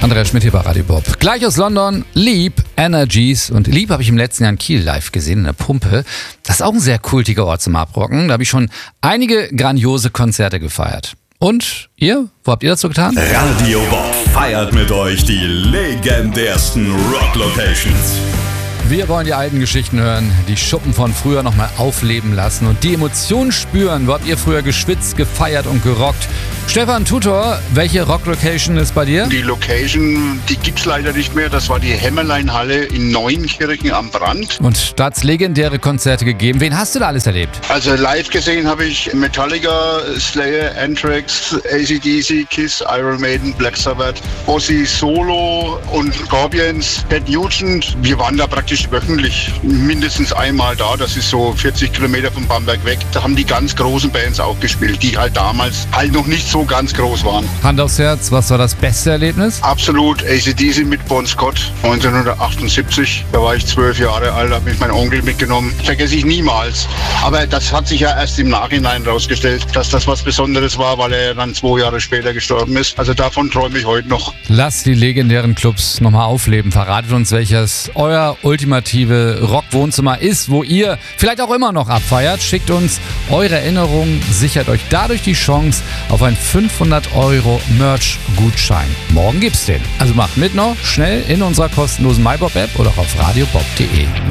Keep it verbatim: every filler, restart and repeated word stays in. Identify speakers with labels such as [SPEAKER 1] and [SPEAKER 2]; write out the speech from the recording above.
[SPEAKER 1] Andreas Schmidt hier bei Radio Bob. Gleich aus London, Leap, Energies. Und Leap habe ich im letzten Jahr in Kiel live gesehen, in der Pumpe. Das ist auch ein sehr kultiger Ort zum Abrocken. Da habe ich schon einige grandiose Konzerte gefeiert. Und ihr? Wo habt ihr dazu getan?
[SPEAKER 2] Radio Bob feiert mit euch die legendärsten Rock-Locations.
[SPEAKER 1] Wir wollen die alten Geschichten hören, die Schuppen von früher nochmal aufleben lassen und die Emotionen spüren. Wo habt ihr früher geschwitzt, gefeiert und gerockt? Stefan Tutor, welche Rock-Location ist bei dir?
[SPEAKER 3] Die Location, die gibt's leider nicht mehr. Das war die Hämmerlein-Halle in Neunkirchen am Brand.
[SPEAKER 1] Und da hat's legendäre Konzerte gegeben. Wen hast du da alles erlebt?
[SPEAKER 3] Also live gesehen habe ich Metallica, Slayer, Anthrax, A C D C, Kiss, Iron Maiden, Black Sabbath, Ozzy Solo und Scorpions, Ted Nugent. Wir waren da praktisch wöchentlich mindestens einmal da. Das ist so vierzig Kilometer von Bamberg weg. Da haben die ganz großen Bands auch gespielt, die halt damals halt noch nicht so ganz groß waren.
[SPEAKER 1] Hand aufs Herz, was war das beste Erlebnis?
[SPEAKER 3] Absolut, A C D C mit Bon Scott neunzehnhundertachtundsiebzig. Da war ich zwölf Jahre alt, habe mich mein Onkel mitgenommen. Vergesse ich niemals. Aber das hat sich ja erst im Nachhinein rausgestellt, dass das was Besonderes war, weil er dann zwei Jahre später gestorben ist. Also davon träume ich heute noch.
[SPEAKER 1] Lasst die legendären Clubs nochmal aufleben. Verratet uns, welches euer ultimative Rock-Wohnzimmer ist, wo ihr vielleicht auch immer noch abfeiert. Schickt uns eure Erinnerungen, sichert euch dadurch die Chance auf ein fünfhundert Euro Merch-Gutschein. Morgen gibt's den. Also macht mit noch schnell in unserer kostenlosen MyBob-App oder auch auf radiobob punkt de.